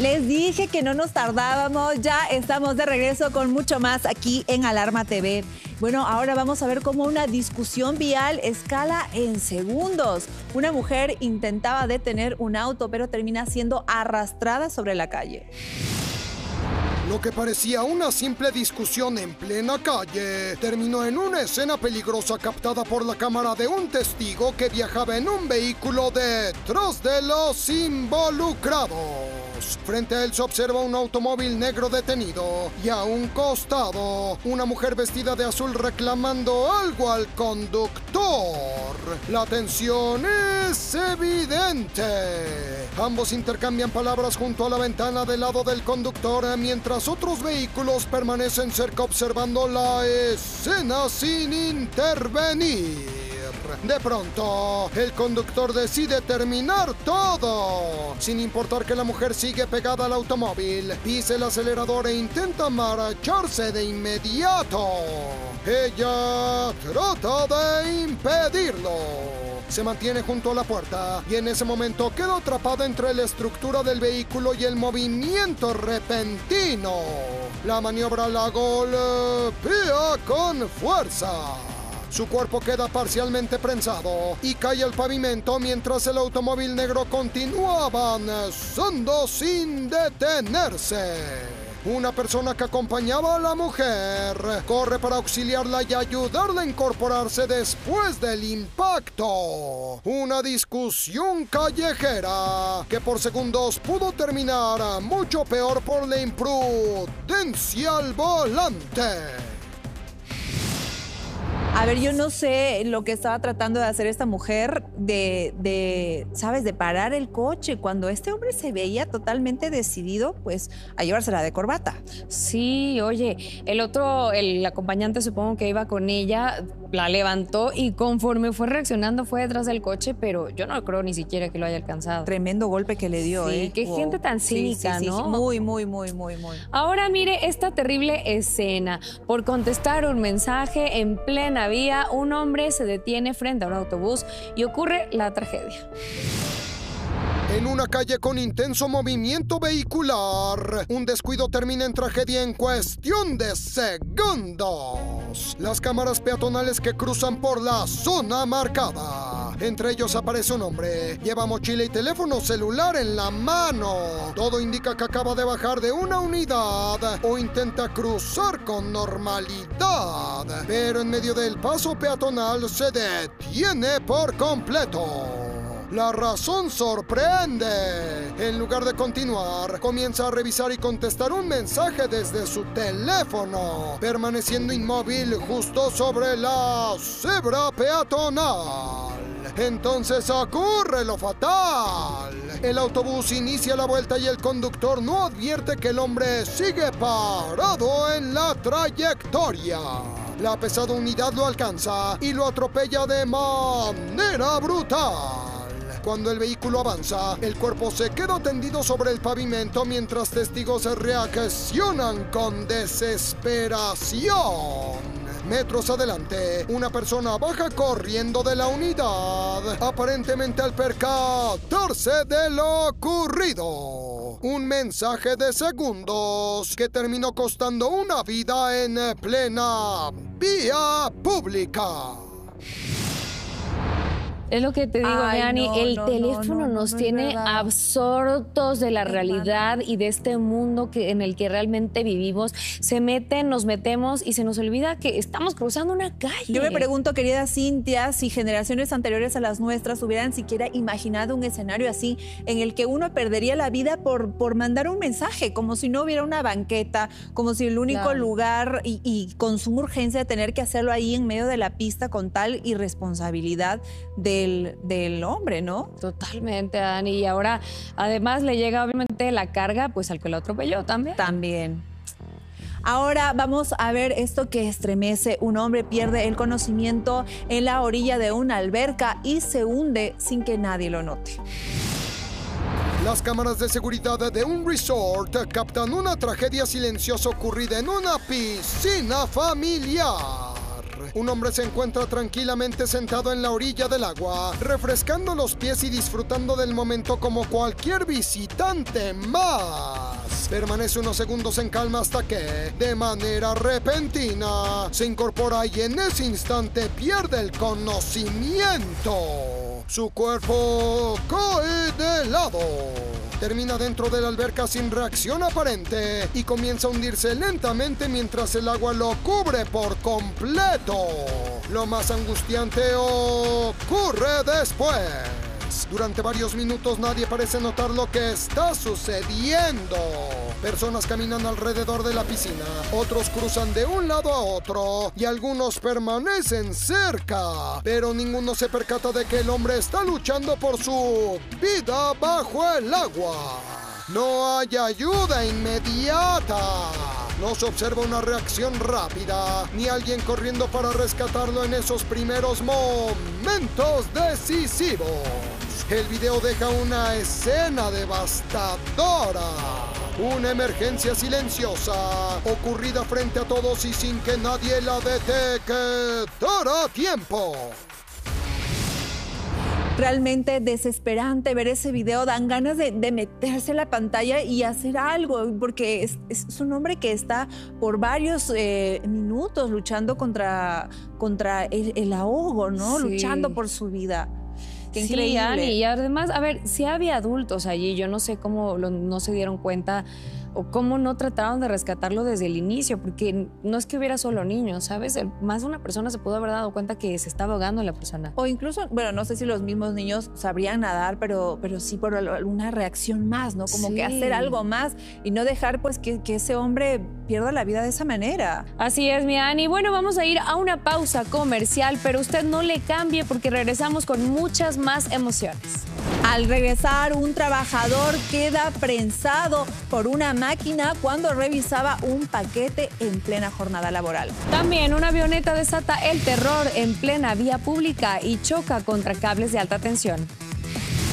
Les dije que no nos tardábamos, ya estamos de regreso con mucho más aquí en Alarma TV. Bueno, ahora vamos a ver cómo una discusión vial escala en segundos. Una mujer intentaba detener un auto, pero termina siendo arrastrada sobre la calle. Lo que parecía una simple discusión en plena calle terminó en una escena peligrosa captada por la cámara de un testigo que viajaba en un vehículo detrás de los involucrados. Frente a él se observa un automóvil negro detenido y a un costado una mujer vestida de azul reclamando algo al conductor. La tensión es evidente. Ambos intercambian palabras junto a la ventana del lado del conductor mientras otros vehículos permanecen cerca observando la escena sin intervenir. De pronto, el conductor decide terminar todo. Sin importar que la mujer sigue pegada al automóvil, pisa el acelerador e intenta marcharse de inmediato. Ella trata de impedirlo. Se mantiene junto a la puerta y en ese momento queda atrapada entre la estructura del vehículo y el movimiento repentino. La maniobra la golpea con fuerza. Su cuerpo queda parcialmente prensado y cae al pavimento mientras el automóvil negro continúa avanzando sin detenerse. Una persona que acompañaba a la mujer corre para auxiliarla y ayudarla a incorporarse después del impacto. Una discusión callejera que por segundos pudo terminar mucho peor por la imprudencia al volante. A ver, yo no sé lo que estaba tratando de hacer esta mujer ¿sabes? De parar el coche cuando este hombre se veía totalmente decidido, pues, a llevársela de corbata. Sí, oye, el acompañante supongo que iba con ella, la levantó y conforme fue reaccionando fue detrás del coche, pero yo no creo ni siquiera que lo haya alcanzado. Tremendo golpe que le dio, sí, qué wow. gente tan cínica, sí, ¿no? Sí. Muy. Ahora mire esta terrible escena. Por contestar un mensaje en plena vía, un hombre se detiene frente a un autobús y ocurre la tragedia. En una calle con intenso movimiento vehicular, un descuido termina en tragedia en cuestión de segundos. Las cámaras peatonales que cruzan por la zona marcada. Entre ellos aparece un hombre. Lleva mochila y teléfono celular en la mano. Todo indica que acaba de bajar de una unidad o intenta cruzar con normalidad. Pero en medio del paso peatonal se detiene por completo. La razón sorprende. En lugar de continuar, comienza a revisar y contestar un mensaje desde su teléfono, permaneciendo inmóvil justo sobre la cebra peatonal. Entonces ocurre lo fatal. El autobús inicia la vuelta y el conductor no advierte que el hombre sigue parado en la trayectoria. La pesada unidad lo alcanza y lo atropella de manera brutal. Cuando el vehículo avanza, el cuerpo se queda tendido sobre el pavimento mientras testigos se reaccionan con desesperación. Metros adelante, una persona baja corriendo de la unidad, aparentemente al percatarse de lo ocurrido. Un mensaje de segundos que terminó costando una vida en plena vía pública. Es lo que te digo, Dani, el teléfono nos tiene absortos de la realidad y de este mundo en el que realmente vivimos. Nos metemos y se nos olvida que estamos cruzando una calle. Yo me pregunto, querida Cintia, si generaciones anteriores a las nuestras hubieran siquiera imaginado un escenario así en el que uno perdería la vida por mandar un mensaje, como si no hubiera una banqueta, como si el único lugar y con suma urgencia de tener que hacerlo ahí en medio de la pista con tal irresponsabilidad del hombre, ¿no? Totalmente, Dani. Y ahora, además, le llega obviamente la carga pues al que lo atropelló también. También. Ahora vamos a ver esto que estremece. Un hombre pierde el conocimiento en la orilla de una alberca y se hunde sin que nadie lo note. Las cámaras de seguridad de un resort captan una tragedia silenciosa ocurrida en una piscina familiar. Un hombre se encuentra tranquilamente sentado en la orilla del agua, refrescando los pies y disfrutando del momento como cualquier visitante más. Permanece unos segundos en calma hasta que, de manera repentina, se incorpora y en ese instante pierde el conocimiento. Su cuerpo cae de lado. Termina dentro de la alberca sin reacción aparente y comienza a hundirse lentamente mientras el agua lo cubre por completo. Lo más angustiante ocurre después. Durante varios minutos nadie parece notar lo que está sucediendo. Personas caminan alrededor de la piscina, otros cruzan de un lado a otro y algunos permanecen cerca, pero ninguno se percata de que el hombre está luchando por su vida bajo el agua. No hay ayuda inmediata. No se observa una reacción rápida, ni alguien corriendo para rescatarlo en esos primeros momentos decisivos. El video deja una escena devastadora. Una emergencia silenciosa, ocurrida frente a todos y sin que nadie la detectara a tiempo. Realmente desesperante ver ese video, dan ganas de meterse en la pantalla y hacer algo, porque es un hombre que está por varios minutos luchando contra el ahogo, ¿no? Sí. Luchando por su vida. Qué increíble. Sí, Ani, y además, a ver, sí había adultos allí, yo no sé cómo no se dieron cuenta o cómo no trataron de rescatarlo desde el inicio, porque no es que hubiera solo niños, ¿sabes? Más de una persona se pudo haber dado cuenta que se estaba ahogando la persona. O incluso, bueno, no sé si los mismos niños sabrían nadar, pero sí por alguna reacción más, ¿no? Como que hacer algo más y no dejar pues que ese hombre pierda la vida de esa manera. Así es, mi Ani. Bueno, vamos a ir a una pausa comercial, pero usted no le cambie porque regresamos con muchas más emociones. Al regresar, un trabajador queda prensado por una máquina cuando revisaba un paquete en plena jornada laboral. También una avioneta desata el terror en plena vía pública y choca contra cables de alta tensión.